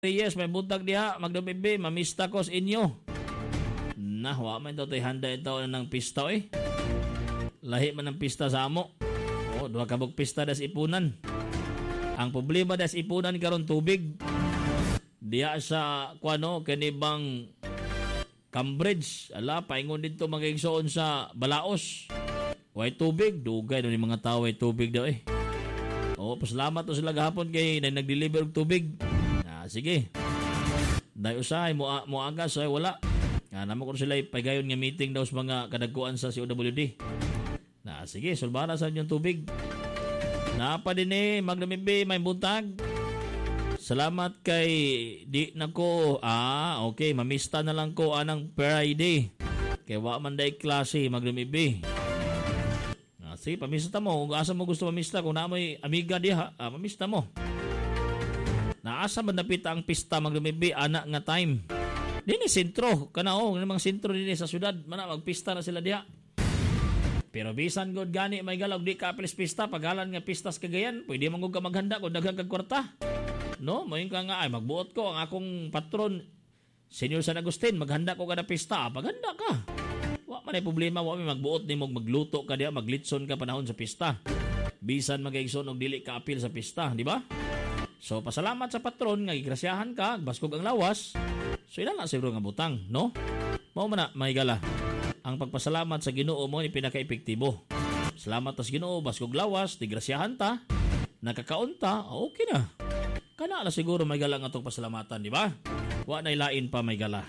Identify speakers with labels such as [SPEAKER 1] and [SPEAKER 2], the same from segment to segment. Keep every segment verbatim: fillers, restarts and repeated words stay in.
[SPEAKER 1] Yes, may buntag diha, magdabibbi, mamista ko sa inyo. Nah, wa man daw tayo handa ito ng pista eh. Lahi man ng pista sa amo. O, duha kabog pista das ipunan. Ang problema das ipunan karon tubig. Diya sa, kuano, kanibang Cambridge. Ala, paingon dito mga igsoon sa Balaos. Way tubig, dugay doon yung mga tao ay tubig daw eh. O, pasalamat to sila gahapon kay na nag-deliver og tubig. Ah, sige. Dahil usahay, mo, mo agas, ay wala. Ah, naman ko sila ipagayon nga meeting daw sa mga kadagkuan sa C O W D. Na, sige, sulbara sa inyong tubig. Napa din eh, magdamimbi, may buntag. Salamat kay di na ko. Ah, okay, mamista na lang ko anang Friday. Kay wa man day klase, magdamimbi. Ah, sige, pamista mo. Kung asa mo gusto mamista, kung na mo'y amiga diha, ah, mamista mo. Naasa man napita ang pista magdamimbi, anak nga time. Dini sentro, kanao, namang sentro dini sa syudad, mana magpista na sila diha. Pero bisan god gani may galog di ka apilis pista, pagalan nga pistas kagayan, pwede man gud ka maghanda kung daghang kag kwarta. No, moing ka nga ay magbuot ko ang akong patron Senyor San Agustin, maghanda ko kada pista, paghanda ka. Wa man ay problema, wa may magbuot nimo magluto ka diha, maglitson ka panahon sa pista. Bisan magaigson og dili ka apil sa pista, di ba? So pasalamat sa patron nga gigrasyahan ka, baskog ang lawas. So ilan na siguro nga butang, no? Mao man na, may gala. Ang pagpasalamat sa Ginoo mo ni pinaka-epektibo. Salamat sa Ginoo, baskog lawas, tigrasyahan ta, nakakaon ta, okay na. Kana na siguro may gala nga itong pasalamatan, di ba? Wa na ilain pa may gala.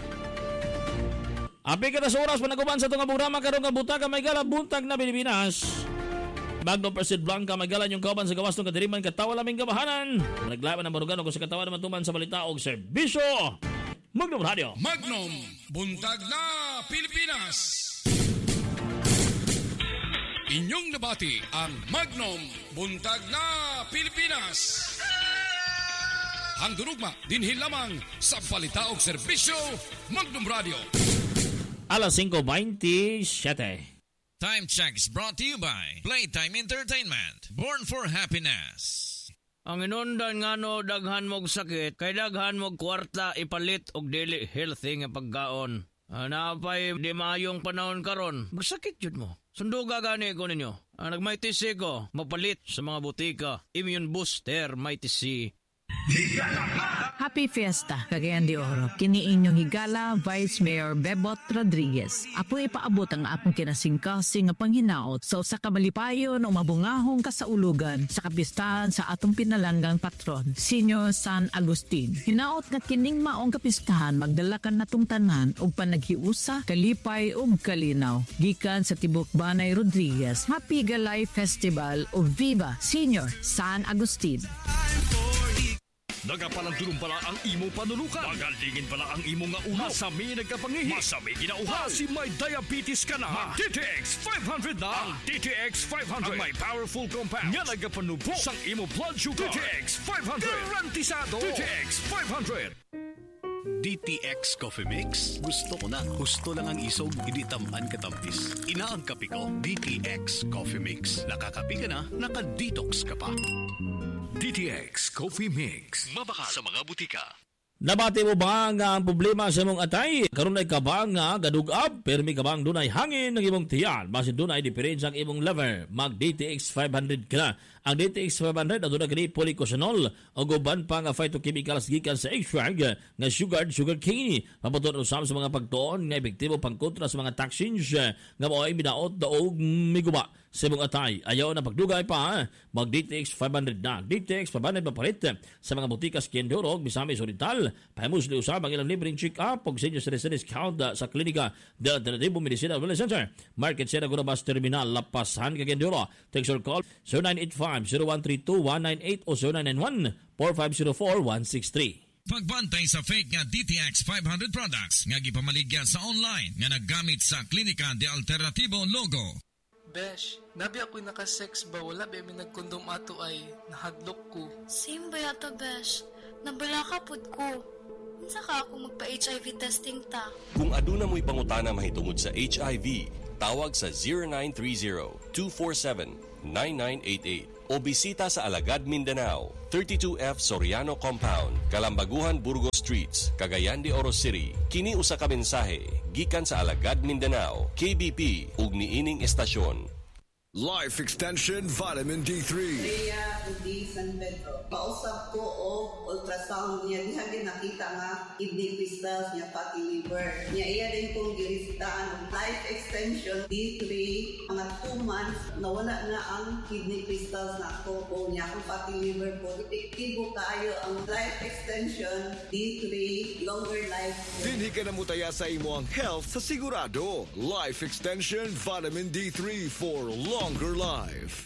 [SPEAKER 1] Api ka na sa oras, panaguban sa itong programa, karong nga butang may gala, buntag na Pilipinas. Bagno Persid Blanca, may gala yung kauban sa gawas ng kadiriman, katawa laming gabahanan. Naglaban ng barugan o sa katawa naman tuman sa balita o serbisyo. Magnum Radio.
[SPEAKER 2] Magnum, buntag na Pilipinas. Inyong nabati ang Magnum, buntag na Pilipinas. Handurugma, dinhin lamang sa balita o serbisyo, Magnum Radio.
[SPEAKER 1] Alas five twenty-seven.
[SPEAKER 3] Time check is brought to you by Playtime Entertainment. Born for happiness.
[SPEAKER 4] Ang inundan nga no, daghan mog sakit, kay daghan mog kwarta ipalit og dili healthy nga pagkaon. Ah, napay di maayong panahon karon, magsakit jud mo. Sunduga gani ko ninyo. Ang nagmaytisi ko, mapalit sa mga butika, Immune Booster Maytisi.
[SPEAKER 5] Happy Fiesta, Cagayan de Oro. Kini inyong higala, Vice Mayor Bebot Rodriguez. Apo ipaabot ang akong kinasingkasing nga panghinaot sa usa ka malipayon o mabungahong kasaulugan sa kapistahan sa atong pinalanggang patron, Senyor San Agustin. Hinaot nga kining maong kapistahan magdalakan natong tanan og panaghiusa, kalipay ug kalinaw. Gikan sa Tibok Banay Rodriguez, Happy Galay Festival o Viva Senyor San Agustin.
[SPEAKER 6] Nagapalang pala ang imo panulukan. Magalingin pala ang imo nga ulo. Masami nagkapangihi. Masami ginauhan. Si may diabetes ka na. Mag-D T X five hundred na. Ang D T X five hundred. Ang may powerful compound. Nga nagapanubo sang imo blood sugar. D T X five hundred. Garantisado. D T X five hundred.
[SPEAKER 7] D T X Coffee Mix. Gusto ko na. Gusto lang ang isog. Hindi tamaan katampis. Ina ang kape ko. D T X Coffee Mix. Nakakape ka na. Naka-detox ka pa.
[SPEAKER 6] D T X Coffee Mix.
[SPEAKER 7] Mabaka sa mga butika.
[SPEAKER 1] Nabati mo ba nga ang problema sa mong atay? Karon ay kabang nga gadugab, pero may kabang dunay hangin ng imong tiyan. Basin dunay diferensya ang imong lever. Mag D T X five hundred ka na. Ang D T X five hundred aduna kini polycosanol o guban pa nga phytochemicals gikan sa extract nga sugar sugar cane. Papaton usab sa mga pagtuon nga epektibo pangkontra sa mga toxins nga mao'y midaot daog miguba sa imong atay. Ayaw na pagdugay pa, mag D T X five hundred na. D T X five hundred mapalit sa mga butika Kendorog, Misamis Oriental. Pahimusli usab ang ilang libreng check-up o senior citizen discount sa klinika del Alternativo Medicina Wellness Center. Market Sierra Gurabas Terminal, Lapasan, Cagayan. Text or call zero nine eight five, zero one three two, one nine eight o zero nine nine one, four five zero four, one six three.
[SPEAKER 3] Pagbantay sa fake nga D T X five hundred products nga gipamaligya sa online nga naggamit sa klinika del Alternativo logo.
[SPEAKER 8] Besh, nabi ako'y nakasex ba? Wala ba may nagkondom ato ay nahadlok ko.
[SPEAKER 9] Same ba yata, Besh? Nabala ka pod ko. Unsa ka ako magpa-H I V testing ta?
[SPEAKER 10] Kung aduna mo'y pangutana mahitungod sa H I V, tawag sa zero nine three zero, two four seven, nine nine eight eight o bisita sa Alagad, Mindanao, thirty-two F Soriano Compound, Kalambaguhan, Burgos Streets, Cagayan de Oro City. Kini usa ka mensahe gikan sa Alagad, Mindanao, K B P ug niining estasyon.
[SPEAKER 11] Life Extension Vitamin D three.
[SPEAKER 12] Rhea Udi San Pedro. Pausap ko o ultrasound niya. Diha din nakita nga kidney crystals niya, fatty liver. Niya iya din kong giristaan ng Life Extension D three. Mga two months, nawala na ang kidney crystals na ako po niya. Ang fatty liver po. Epektibo kaayo ang Life Extension D three. Longer life.
[SPEAKER 11] Dinhi ka na mutaya sa imo ang health sa sigurado. Life Extension Vitamin D three for longer life.